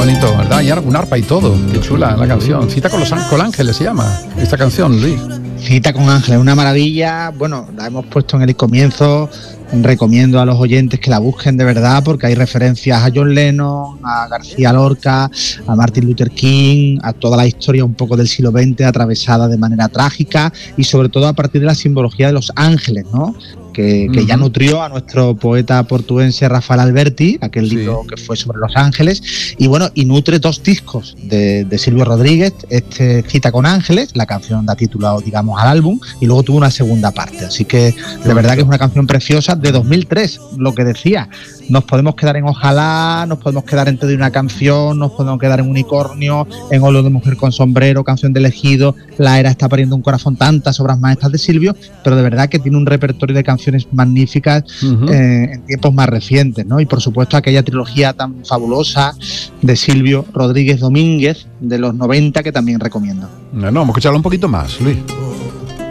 bonito, ¿verdad? Y un arpa y todo, qué chula la canción. Cita con ángeles se llama esta canción, Luis. Cita con ángeles, una maravilla. Bueno, la hemos puesto en el comienzo. Recomiendo a los oyentes que la busquen de verdad, porque hay referencias a John Lennon, a García Lorca, a Martin Luther King, a toda la historia un poco del siglo XX atravesada de manera trágica y sobre todo a partir de la simbología de los ángeles, ¿no? Que ya nutrió a nuestro poeta portuense Rafael Alberti, aquel libro que fue sobre los ángeles, y bueno, y nutre 2 discos de Silvio Rodríguez, Cita con ángeles, la canción da título, digamos, al álbum, y luego tuvo una segunda parte, así que de verdad que es una canción preciosa de 2003, lo que decía, nos podemos quedar en Ojalá, nos podemos quedar en Te doy una canción, nos podemos quedar en Unicornio, en Olo de mujer con sombrero, Canción de elegido, La era está pariendo un corazón, tantas obras maestras de Silvio, pero de verdad que tiene un repertorio de canciones magníficas en tiempos más recientes, ¿no? Y por supuesto aquella trilogía tan fabulosa de Silvio Rodríguez Domínguez de los 90 que también recomiendo. No, vamos a escucharlo un poquito más, Luis.